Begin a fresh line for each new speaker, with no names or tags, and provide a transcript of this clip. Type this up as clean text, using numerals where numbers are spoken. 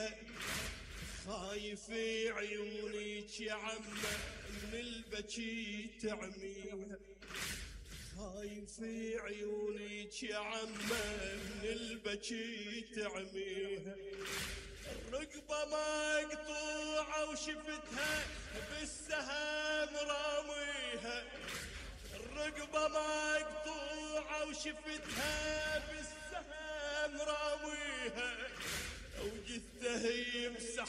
تعميها، خايف عيونيك يا عمه من البكي تعميها، خايف عيونيك يا عمه من البكي تعميها. الرقبة مقطوعة وشفتها بالسهم راميها، الرقبة مقطوعة وشفتها بالسهم راميها، وجثته يمسح